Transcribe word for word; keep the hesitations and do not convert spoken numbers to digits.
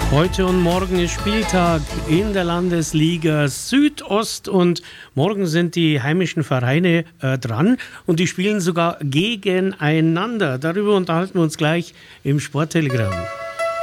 Heute und morgen ist Spieltag in der Landesliga Südost und morgen sind die heimischen Vereine äh, dran und die spielen sogar gegeneinander. Darüber unterhalten wir uns gleich im Sporttelegramm.